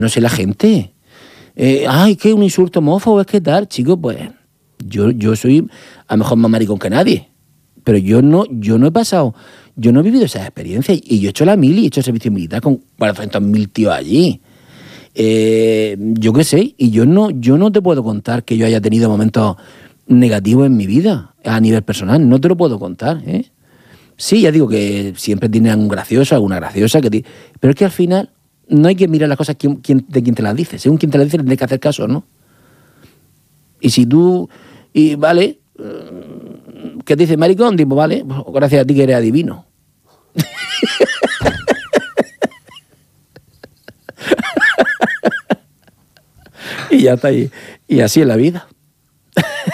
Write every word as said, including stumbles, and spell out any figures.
no sé la gente. Eh, ay, que un insulto homófobo, es que tal, chicos, pues yo, yo soy a lo mejor más maricón que nadie, pero yo no, yo no he pasado, yo no he vivido esas experiencias y yo he hecho la mili, he hecho servicio militar con cuatrocientos mil tíos allí. Eh, yo qué sé, y yo no, yo no te puedo contar que yo haya tenido momentos negativos en mi vida a nivel personal, no te lo puedo contar, ¿eh? Sí, ya digo que siempre tiene algún gracioso, alguna graciosa, que te... pero es que al final no hay que mirar las cosas quién, quién, de quién te las dice. Según quién te las dice, le tienes que hacer caso, ¿no? Y si tú, y vale, ¿qué te dice maricón? Tipo, vale, pues gracias a ti que eres adivino. Y ya está ahí. Y así es la vida.